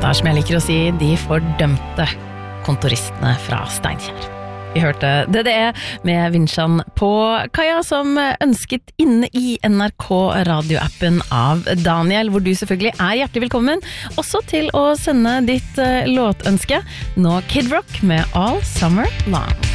det som jeg liker å si, de fordømte kontoristene fra Steinkjer. Vi hørte DDE med Vinsjan på kaia som ønsket inne i NRK radioappen av Daniel, hvor du selvfølgelig hjertelig velkommen, også til å sende ditt låtønske. Nå Kid Rock med All Summer Long.